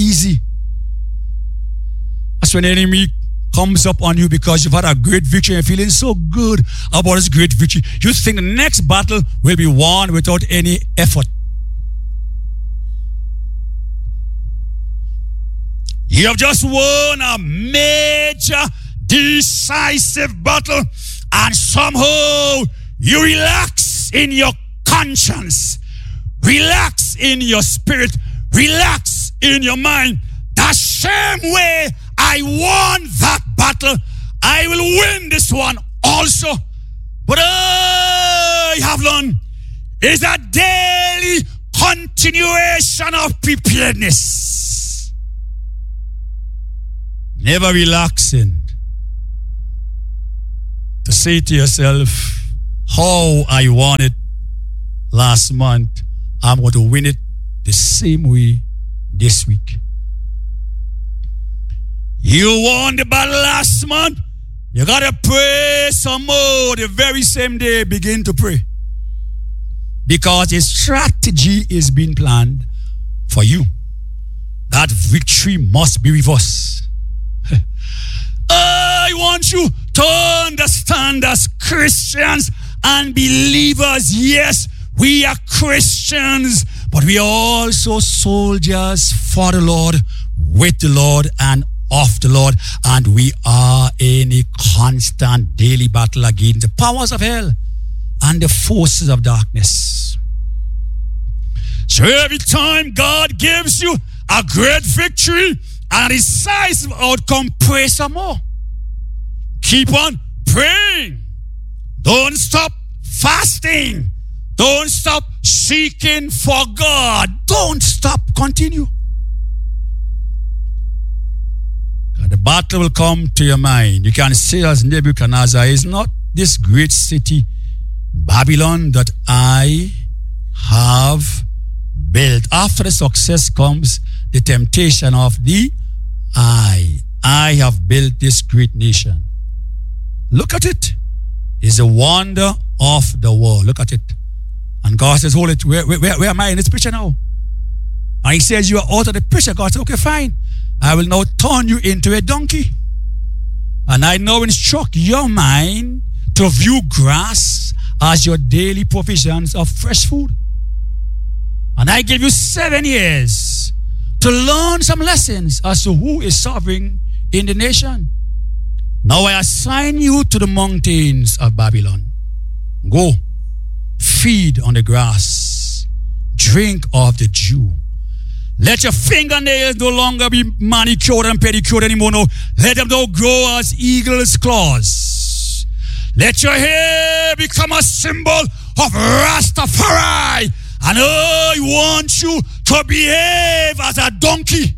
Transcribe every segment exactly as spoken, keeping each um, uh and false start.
easy. That's when the enemy comes up on you because you've had a great victory and you're feeling so good about this great victory. You think the next battle will be won without any effort. You have just won a major, decisive battle, and somehow you relax in your conscience, relax in your spirit, relax in your mind. The same way I won that battle, I will win this one also. But I have learned is a daily continuation of preparedness. Never relaxing to say to yourself, how I won it last month, I'm going to win it the same way this week. You won the battle last month, you got to pray some more the very same day. Begin to pray. Because a strategy is being planned for you. That victory must be with us. I want you to understand as Christians and believers, yes, we are Christians, but we are also soldiers for the Lord, with the Lord, and of the Lord, and we are in a constant daily battle against the powers of hell and the forces of darkness. So every time God gives you a great victory and a decisive outcome, pray some more. Keep on praying. Don't stop fasting. Don't stop seeking for God. Don't stop. Continue. The battle will come to your mind. You can say as Nebuchadnezzar, is not this great city, Babylon, that I have built. After the success comes the temptation of the I. I have built this great nation. Look at it. It's a wonder of the world. Look at it. And God says, hold it. Where, where, where am I in this picture now? And he says, you are out of the picture. God says, okay, fine. I will now turn you into a donkey. And I now instruct your mind to view grass as your daily provisions of fresh food. And I give you seven years to learn some lessons as to who is sovereign in the nation. Now I assign you to the mountains of Babylon. Go, feed on the grass, drink of the dew. Let your fingernails no longer be manicured and pedicured anymore. No. Let them now grow as eagle's claws. Let your hair become a symbol of Rastafari. And I want you to behave as a donkey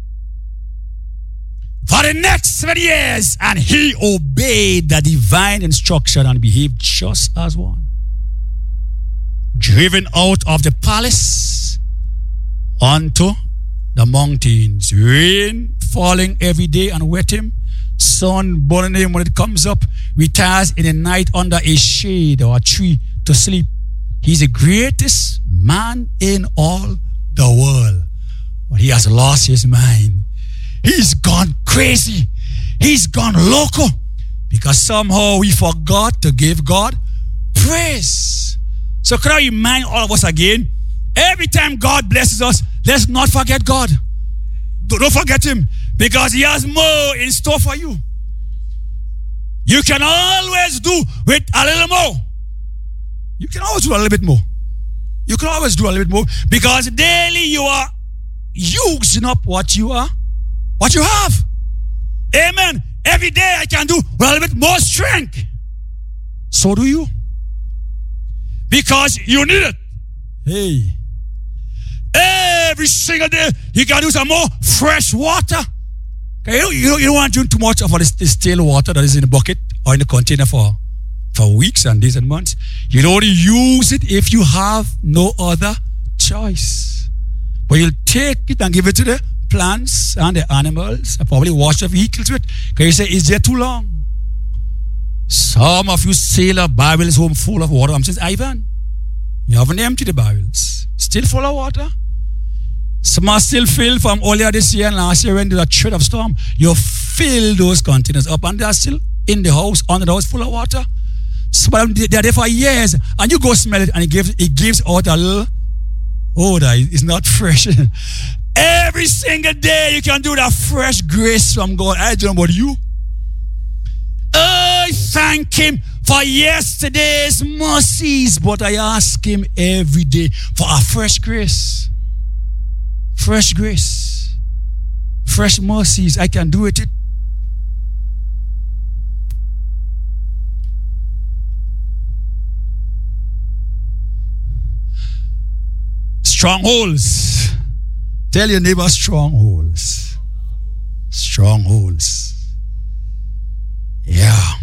for the next seven years. And he obeyed the divine instruction and behaved just as one. Driven out of the palace onto the mountains, rain falling every day and wet him, sun burning him when it comes up, retires in the night under a shade or a tree to sleep. He's the greatest man in all the world, but he has lost his mind. He's gone crazy. He's gone loco because somehow we forgot to give God praise. So can I remind all of us again, every time God blesses us, let's not forget God. Don't forget him, because he has more in store for you. You can always do with a little more. You can always do a little bit more. You can always do a little bit more, because daily you are using up what you are, what you have. Amen. Every day I can do with a little bit more strength. So do you. Because you need it. Hey. Every single day, you can use some more fresh water. Okay, you, you, you don't want to drink too much of this, this stale water that is in the bucket or in the container for, for weeks and days and months. You only use it if you have no other choice. But you'll take it and give it to the plants and the animals and probably wash the vehicles with it. Because you say, is there too long? Some of you sail a barrels home full of water. I'm saying, Ivan, you haven't emptied the barrels. Still full of water. Some are still filled from earlier this year and last year when there was a threat of storm. You fill those containers up and they are still in the house, under the house full of water. Some of them, they are there for years and you go smell it and it gives, it gives out a little odor. It's not fresh. Every single day you can do that fresh grace from God. I don't know about you. I thank Him for yesterday's mercies, but I ask Him every day for a fresh grace. Fresh grace. Fresh mercies. I can do it. Strongholds. Tell your neighbor strongholds. Strongholds. Yeah.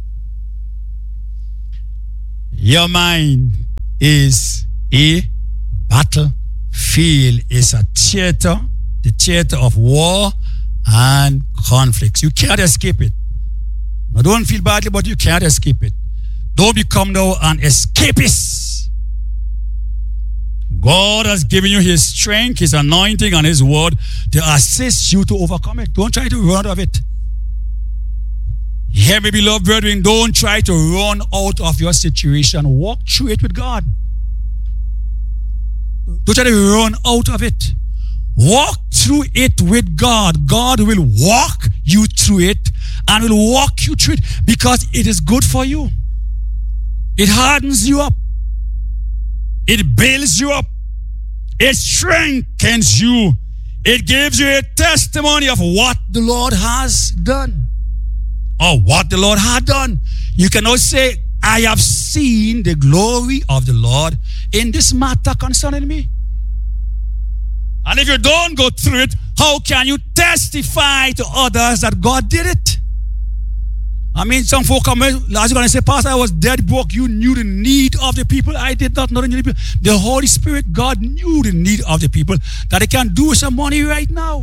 Your mind is a battlefield, is a theater, the theater of war and conflicts. You can't escape it. Now don't feel badly, but you can't escape it. Don't become now an escapist. God has given you His strength, His anointing, and His word to assist you to overcome it. Don't try to run out of it. Hear me, beloved brethren, don't try to run out of your situation. Walk through it with God. Don't try to run out of it. Walk through it with God. God will walk you through it and will walk you through it because it is good for you. It hardens you up. It builds you up. It strengthens you. It gives you a testimony of what the Lord has done. Or what the Lord had done. You cannot say, I have seen the glory of the Lord in this matter concerning me. And if you don't go through it, how can you testify to others that God did it? I mean, some folk come in, last going to say, Pastor, I was dead broke. You knew the need of the people. I did not know the need of the people. The Holy Spirit, God knew the need of the people that He can do some money right now.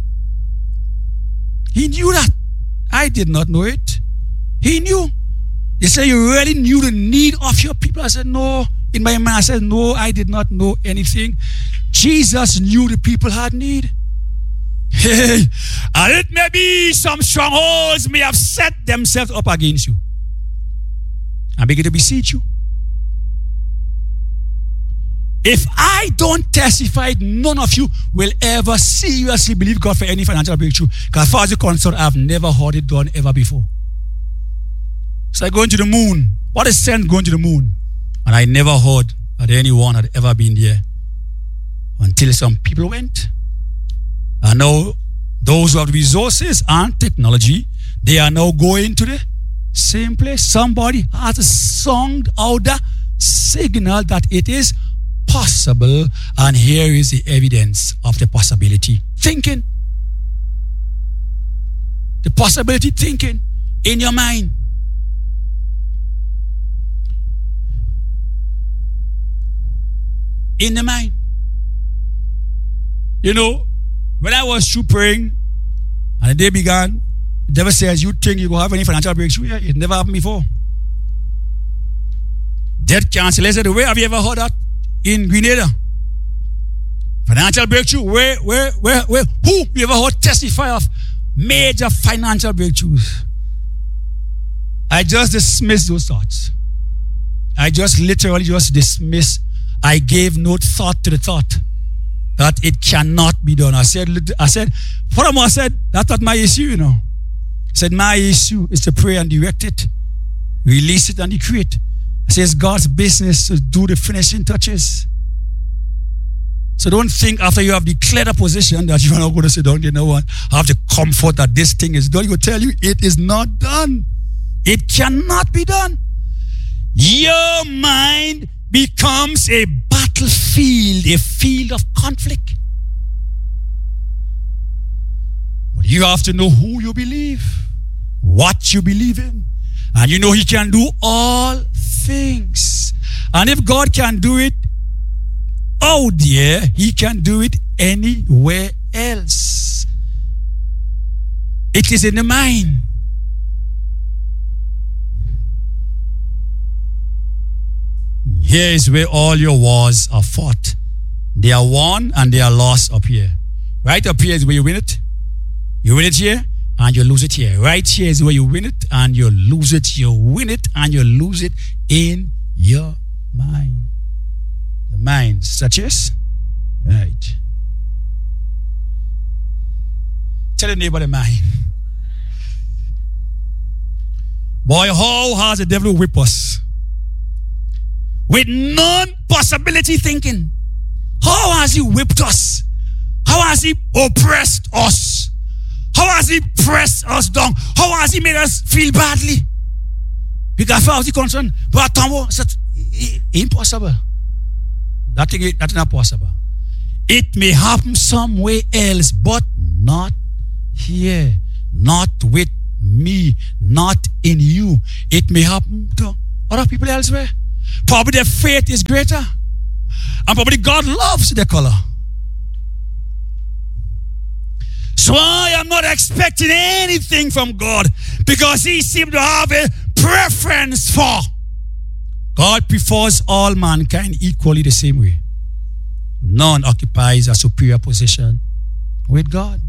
He knew that. I did not know it. He knew. They said, you really knew the need of your people. I said, no. In my mind, I said, no, I did not know anything. Jesus knew the people had need. Hey, and it may be some strongholds may have set themselves up against you and begin to beseech you. If I don't testify, none of you will ever seriously believe God for any financial breakthrough. Because as far as you're concerned, I've never heard it done ever before. It's like going to the moon. What is sense going to the moon? And I never heard that anyone had ever been there until some people went. And now, those who have resources and technology, they are now going to the same place. Somebody has sung out the signal that it is possible, and here is the evidence of the possibility. Thinking. The possibility thinking in your mind. In the mind. You know, when I was through praying and the day began, the devil says, you think you will have any financial breakthrough? Yeah, it never happened before. Debt cancellation. Where have you ever heard that? In Grenada. Financial breakthrough. Where, where, where, where? Who you ever heard testify of major financial breakthroughs? I just dismissed those thoughts. I just literally just dismissed. I gave no thought to the thought that it cannot be done. I said, I said, furthermore, I said, that's not my issue, you know. I said, my issue is to pray and direct it, release it and decree it. I said, it's God's business to do the finishing touches. So don't think after you have declared a position that you are not going to sit down, you know what, I have the comfort that this thing is done. He will tell you, it is not done. It cannot be done. Your mind becomes a battlefield, a field of conflict. But you have to know who you believe, what you believe in, and you know He can do all things. And if God can do it out there, He can do it anywhere else. It is in the mind. Here is where all your wars are fought. They are won and they are lost up here. Right up here is where you win it. You win it here and you lose it here. Right here is where you win it and you lose it. You win it and you lose it in your mind. The mind, such as, right. Tell your neighbor the mind. Boy, how has the devil whipped us? With non-possibility thinking. How has he whipped us? How has he oppressed us? How has he pressed us down? How has he made us feel badly? Because as far as he's concerned, but Tombo said, impossible. That thing, that's not possible. It may happen somewhere else, but not here. Not with me. Not in you. It may happen to other people elsewhere. Probably their faith is greater. And probably God loves the color. So I am not expecting anything from God because he seemed to have a preference for. God prefers all mankind equally the same way. None occupies a superior position with God.